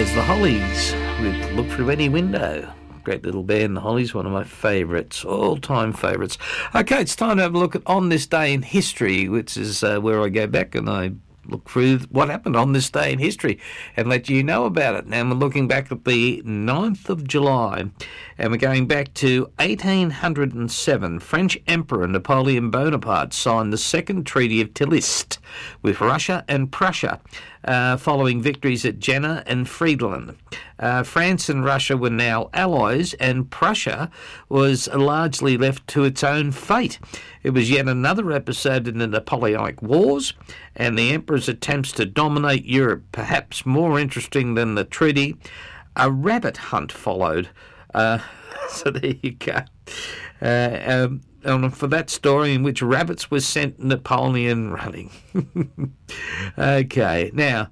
There's the Hollies with Look Through Any Window. Great little band, the Hollies, one of my favourites, all-time favourites. Okay, it's time to have a look at On This Day in History, which is where I go back and I look through what happened on this day in history and let you know about it. Now we're looking back at the 9th of July and we're going back to 1807. French Emperor Napoleon Bonaparte signed the Second Treaty of Tilsit with Russia and Prussia following victories at Jena and Friedland. France and Russia were now allies and Prussia was largely left to its own fate. It was yet another episode in the Napoleonic Wars and the Emperor's attempts to dominate Europe. Perhaps more interesting than the treaty, a rabbit hunt followed. So there you go. And for that story in which rabbits were sent Napoleon running. Okay, now,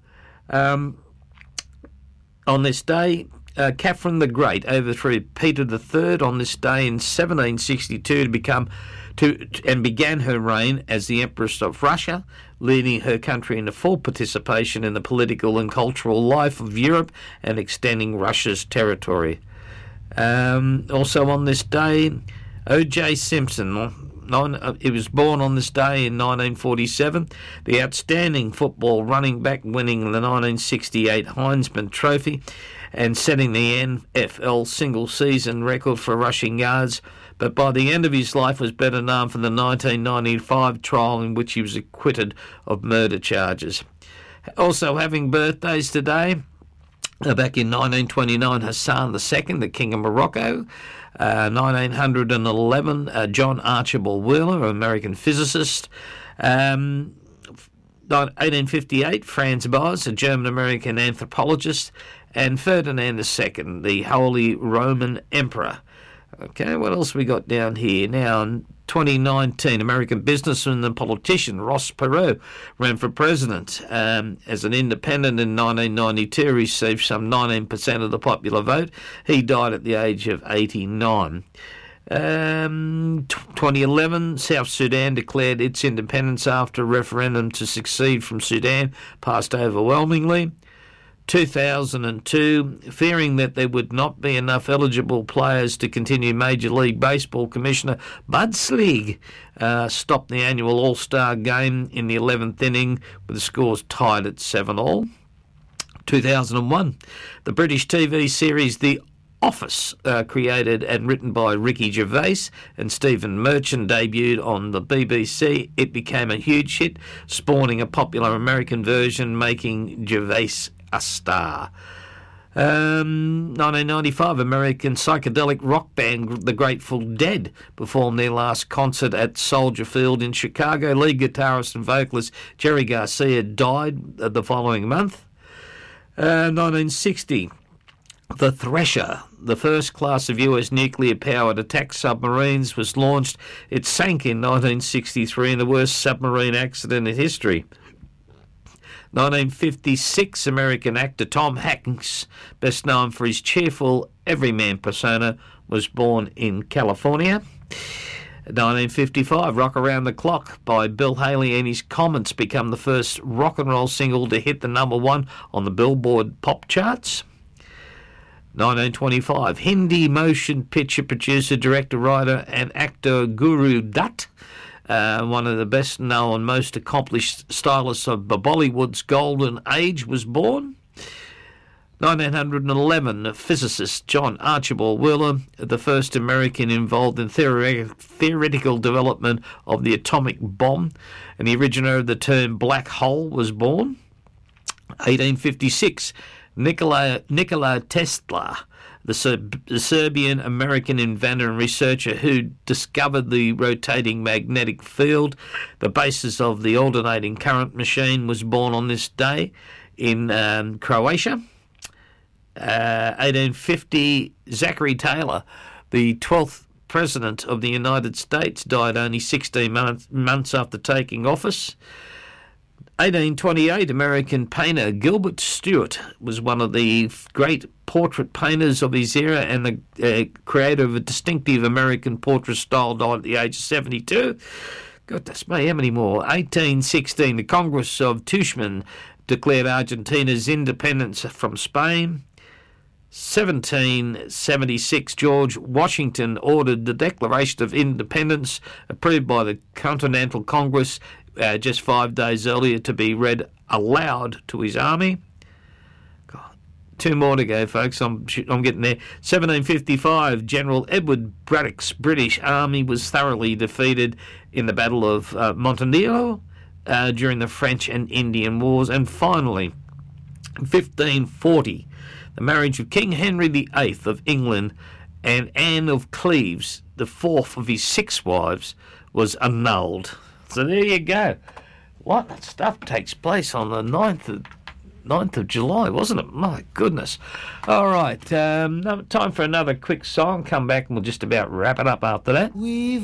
on this day, Catherine the Great overthrew Peter III on this day in 1762 and began her reign as the Empress of Russia, leading her country into full participation in the political and cultural life of Europe and extending Russia's territory. Also on this day, O.J. Simpson, he was born on this day in 1947, the outstanding football running back, winning the 1968 Heisman Trophy and setting the NFL single-season record for rushing yards, but by the end of his life was better known for the 1995 trial in which he was acquitted of murder charges. Also having birthdays today, back in 1929, Hassan II, the King of Morocco. 1911, John Archibald Wheeler, American physicist. 1858, Franz Boas, a German-American anthropologist. And Ferdinand II, the Holy Roman Emperor. Okay, what else we got down here? Now, in 2019, American businessman and politician Ross Perot ran for president. As an independent in 1992, received some 19% of the popular vote. He died at the age of 89. 2011, South Sudan declared its independence after a referendum to secede from Sudan passed overwhelmingly. 2002, fearing that there would not be enough eligible players to continue Major League Baseball, Commissioner Bud Selig stopped the annual All-Star game in the 11th inning with the scores tied at 7-all. 2001, the British TV series The Office, created and written by Ricky Gervais and Stephen Merchant, debuted on the BBC. It became a huge hit, spawning a popular American version, making Gervais a star. 1995, American psychedelic rock band The Grateful Dead performed their last concert at Soldier Field in Chicago. Lead guitarist and vocalist Jerry Garcia died the following month. 1960, the Thresher, the first class of US nuclear-powered attack submarines, was launched. It sank in 1963 in the worst submarine accident in history. 1956, American actor Tom Hanks, best known for his cheerful everyman persona, was born in California. 1955, Rock Around the Clock by Bill Haley and his Comets become the first rock and roll single to hit the number one on the Billboard pop charts. 1925, Hindi motion picture producer, director, writer and actor Guru Dutt, one of the best-known, most accomplished stylists of Bollywood's golden age, was born. 1911, physicist John Archibald Wheeler, the first American involved in theoretical development of the atomic bomb, and the originator of the term black hole, was born. 1856, Nikola Tesla, the Serbian-American inventor and researcher who discovered the rotating magnetic field, the basis of the alternating current machine, was born on this day in Croatia. 1850, Zachary Taylor, the 12th President of the United States, died only 16 months after taking office. 1828, American painter Gilbert Stuart was one of the great portrait painters of his era and the creator of a distinctive American portrait style, died at the age of 72. Goodness me, how many more? 1816, the Congress of Tushman declared Argentina's independence from Spain. 1776, George Washington ordered the Declaration of Independence, approved by the Continental Congress just 5 days earlier, to be read aloud to his army. God, 2 more to go, folks. I'm getting there. 1755, General Edward Braddock's British army was thoroughly defeated in the Battle of Montenegro during the French and Indian Wars. And finally, 1540, the marriage of King Henry VIII of England and Anne of Cleves, the fourth of his 6 wives, was annulled. So there you go. What stuff takes place on the 9th of July, wasn't it? My goodness. All right, time for another quick song. Come back and we'll just about wrap it up after that.